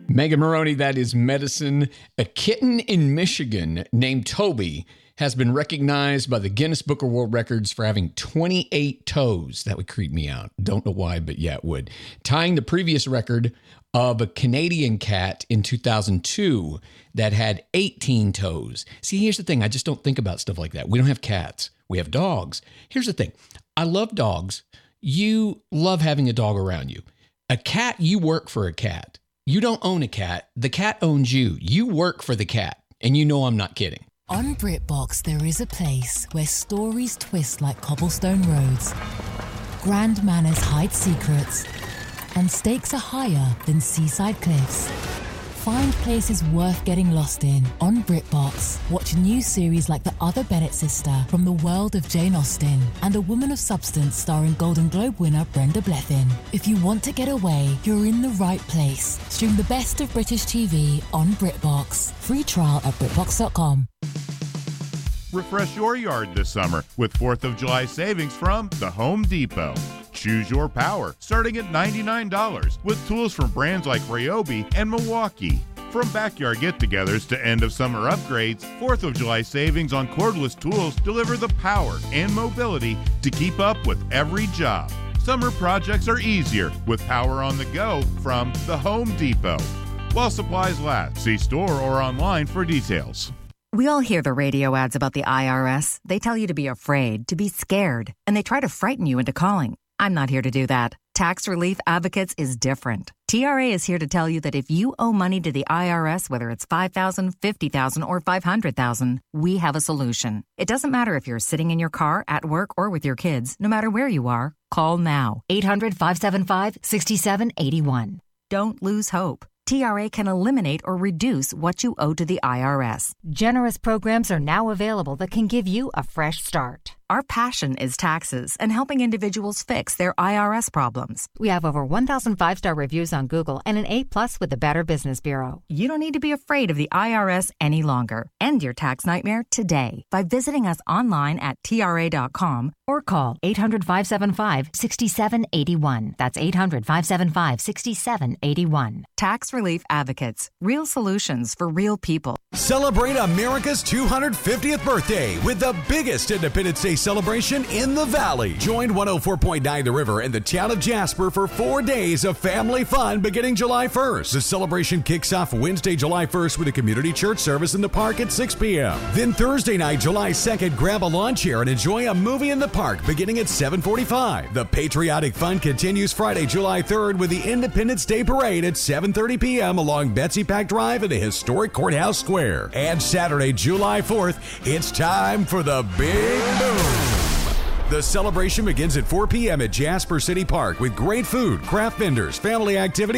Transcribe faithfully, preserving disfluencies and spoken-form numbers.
Megan Maroney, that is medicine. A kitten in Michigan named Toby has been recognized by the Guinness Book of World Records for having twenty-eight toes. That would creep me out. Don't know why, but yeah, it would. Tying the previous record of a Canadian cat in two thousand two that had eighteen toes. See, here's the thing. I just don't think about stuff like that. We don't have cats. We have dogs. Here's the thing. I love dogs. You love having a dog around you. A cat, you work for a cat. You don't own a cat. The cat owns you. You work for the cat. And you know I'm not kidding. On BritBox, there is a place where stories twist like cobblestone roads, grand manners hide secrets, and stakes are higher than seaside cliffs. Find places worth getting lost in on BritBox. Watch new series like The Other Bennett Sister from the world of Jane Austen and A Woman of Substance starring Golden Globe winner Brenda Blethyn. If you want to get away, you're in the right place. Stream the best of British T V on BritBox. Free trial at BritBox dot com. Refresh your yard this summer with fourth of July savings from the Home Depot. Choose your power, starting at ninety-nine dollars, with tools from brands like Ryobi and Milwaukee. From backyard get-togethers to end-of-summer upgrades, fourth of July savings on cordless tools deliver the power and mobility to keep up with every job. Summer projects are easier with power on the go from the Home Depot. While supplies last, see store or online for details. We all hear the radio ads about the I R S. They tell you to be afraid, to be scared, and they try to frighten you into calling. I'm not here to do that. Tax Relief Advocates is different. T R A is here to tell you that if you owe money to the I R S, whether it's five thousand dollars, fifty thousand dollars, or five hundred thousand dollars, we have a solution. It doesn't matter if you're sitting in your car, at work, or with your kids. No matter where you are, call now. eight hundred, five seven five, six seven eight one. Don't lose hope. T R A can eliminate or reduce what you owe to the I R S. Generous programs are now available that can give you a fresh start. Our passion is taxes and helping individuals fix their I R S problems. We have over one thousand five-star reviews on Google and an A plus with the Better Business Bureau. You don't need to be afraid of the I R S any longer. End your tax nightmare today by visiting us online at T R A dot com or call eight hundred, five seven five, six seven eight one. That's eight hundred, five seven five, six seven eight one. Tax Relief Advocates. Real solutions for real people. Celebrate America's two hundred fiftieth birthday with the biggest Independence Day celebration in the Valley. Join one oh four point nine The River and the town of Jasper for four days of family fun beginning July first. The celebration kicks off Wednesday, July first with a community church service in the park at six p.m. Then Thursday night, July second, grab a lawn chair and enjoy a movie in the park beginning at seven forty-five. The patriotic fun continues Friday, July third with the Independence Day Parade at seven thirty p.m. along Betsy Pack Drive in the historic Courthouse Square. And Saturday, July fourth, it's time for the Big Boom. The celebration begins at four p.m. at Jasper City Park with great food, craft vendors, family activities,